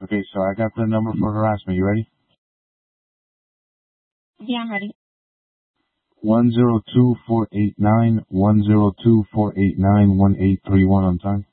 Okay, so I got the number for harassment. You ready? Yeah, I'm ready. 102-489-102-489-1831 on time.